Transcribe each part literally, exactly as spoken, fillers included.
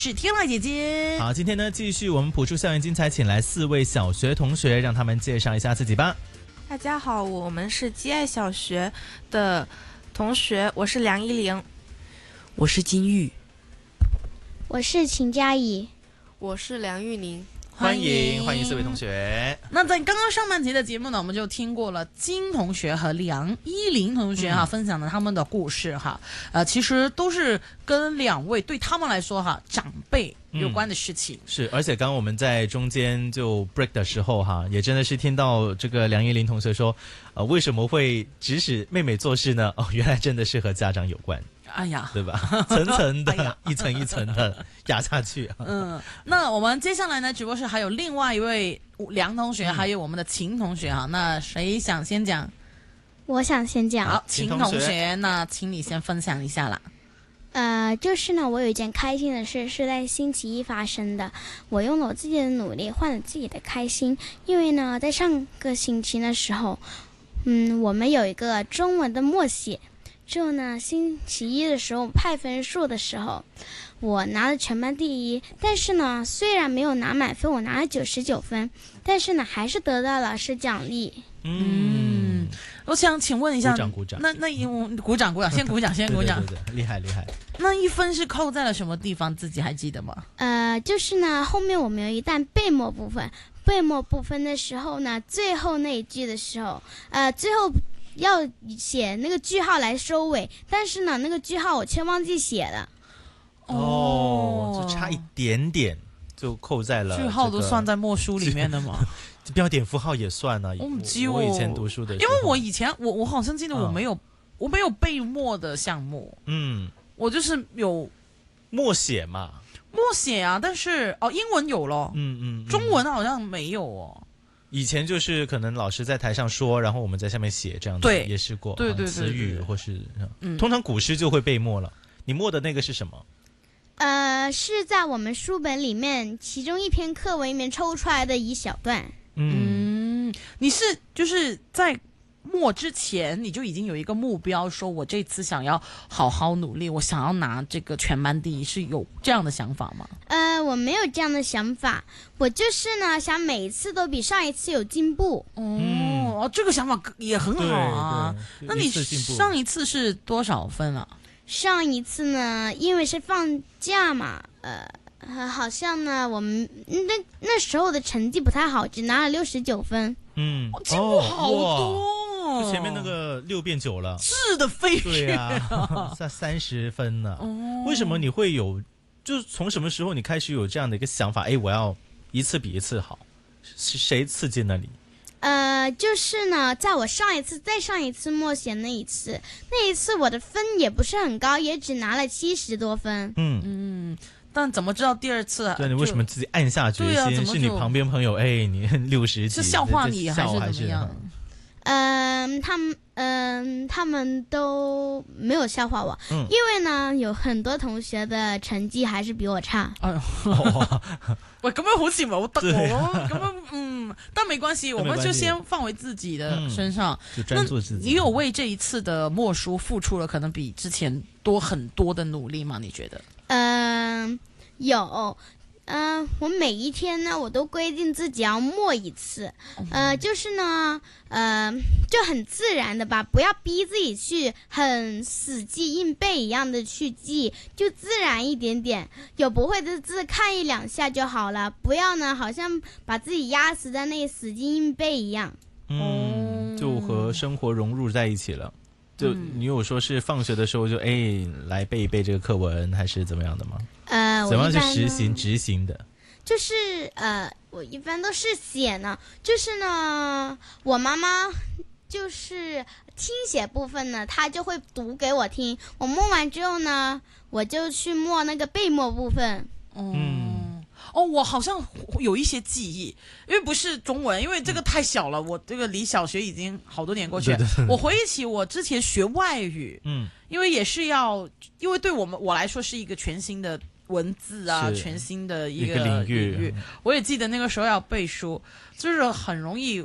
是天籁姐姐。 好，今天呢继续我们普出校园精彩，请来四位小学同学，让他们介绍一下自己吧。 大家好，我们是基爱小学的同学，我是梁依玲， 我是金玉， 我是秦佳怡， 我是梁玉宁。 欢迎欢迎四位同学。 那在刚刚上半集的节目呢，我们就听过了金同学和梁依林同学哈、嗯、分享了他们的故事哈，呃，其实都是跟两位对他们来说哈长辈有关的事情、嗯、 是，而且刚刚我们在中间就 break 的时候哈，也真的是听到这个梁依林同学说，呃，为什么会指使妹妹做事呢？哦，原来真的是和家长有关。 哎呀， 对吧？层层的、哎、一层一层的压下去。 嗯，那我们接下来呢，直播室还有另外一位梁同学，嗯、还有我们的秦同学哈。那谁想先讲？ 我想先讲。 好，秦同学，同学那请你先分享一下啦。 呃，就是呢，我有一件开心的事是在星期一发生的。我用了我自己的努力换了自己的开心，因为呢，在上个星期的时候，嗯，我们有一个中文的默写。之后呢，星期一的时候派分数的时候，我拿了全班第一。但是呢，虽然没有拿满分，我拿了九十九分，但是呢，还是得到老师奖励。 嗯，我想请问一下， 鼓掌鼓掌。 那那鼓掌鼓掌，先鼓掌先鼓掌， 对对对对，厉害厉害。 那一分是扣在了什么地方？自己还记得吗？ 呃，就是呢，后面我们有一段背默部分，背默部分的时候呢，最后那一句的时候，呃，最后。要写那个句号来收尾，但是呢，那个句号我却忘记写了。 哦，就差一点点就扣在了、这个。 句号都算在默书里面的吗？ 标点符号也算啊。 我唔知我以前读书的时候， 因为我以前我我好像记得我没有、嗯、我没有背默的项目。嗯，我就是有默写嘛， 默写啊，但是哦，英文有咯，嗯 嗯, 嗯，中文好像没有哦。 以前就是可能老师在台上说，然后我们在下面写，这样子对也试过。 对对对， 词语或是、嗯、通常古诗就会背默了。你默的那个是什么？ 呃，是在我们书本里面其中一篇课文里面抽出来的一小段。 嗯，嗯你是就是在默之前你就已经有一个目标，说我这次想要好好努力，我想要拿这个全班第一，是有这样的想法吗？ 呃，我没有这样的想法，我就是呢想每一次都比上一次有进步。 哦，哦这个想法也很好啊。那你上一次是多少分啊？ 上一次呢，因为是放假嘛，呃，好像呢我们那那时候的成绩不太好，只拿了六十九分。 嗯， 进步好多。 就前面那个六变九了， 质的飞跃， 对啊，在三十分呢、哦。为什么你会有？就是从什么时候你开始有这样的一个想法？哎，我要一次比一次好，是谁刺激那里？ 呃，就是呢，在我上一次、再上一次默写那一次，那一次我的分也不是很高，也只拿了七十多分。 嗯嗯。但怎么知道第二次、啊？ 对，你为什么自己暗下决心？啊、是你旁边朋友哎，你六十几， 是笑话你还是怎么样？ 嗯、呃，他们嗯、呃，他们都没有笑话我、嗯，因为呢，有很多同学的成绩还是比我差。哎呦， 喂，咁樣好似唔係好得喎，咁樣嗯，但沒關係，我們就先放回自己的身上， 嗯、就專注自己。 你有為這一次的默書付出了可能比之前多很多的努力嗎？你覺得？ 嗯、呃，有。嗯、呃，我每一天呢，我都规定自己要默一次，呃，就是呢，呃，就很自然的吧，不要逼自己去很死记硬背一样的去记，就自然一点点，有不会的字看一两下就好了，不要呢，好像把自己压死在那死记硬背一样。 嗯，就和生活融入在一起了。就你有说是放学的时候就哎来背一背这个课文，还是怎么样的吗？ 呃， 怎么样去实行执行的？ 就是呃，我一般都是写呢，就是呢，我妈妈就是听写部分呢，她就会读给我听，我默完之后呢，我就去默那个背默部分。 嗯。哦，我好像有一些记忆，因为不是中文，因为这个太小了，我这个离小学已经好多年过去了。对对对，我回忆起我之前学外语，嗯，因为也是要，因为对我们我来说是一个全新的文字啊，全新的一个领域， 领域。我也记得那个时候要背书，就是很容易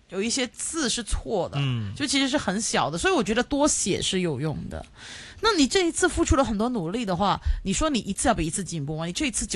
有一些字是错的， 嗯， 就其实是很小的，所以我觉得多写是有用的。那你这一次付出了很多努力的话，你说你一次要比一次进步吗？你这一次